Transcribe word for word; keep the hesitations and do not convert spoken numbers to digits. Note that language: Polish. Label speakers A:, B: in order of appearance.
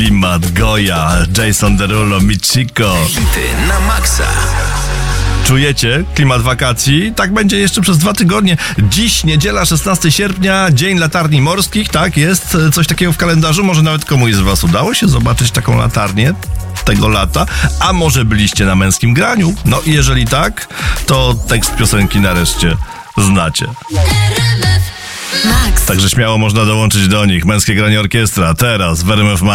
A: klimat, Goja, Jason Derulo, Michiko.
B: Hity na maksa.
A: Czujecie klimat wakacji? Tak będzie jeszcze przez dwa tygodnie. Dziś, niedziela, szesnastego sierpnia, Dzień Latarni Morskich. Tak, jest coś takiego w kalendarzu. Może nawet komuś z was udało się zobaczyć taką latarnię tego lata. A może byliście na Męskim Graniu? No i jeżeli tak, to tekst piosenki nareszcie znacie.
C: Max.
A: Także śmiało można dołączyć do nich. Męskie Granie Orkiestra teraz w R M F Max.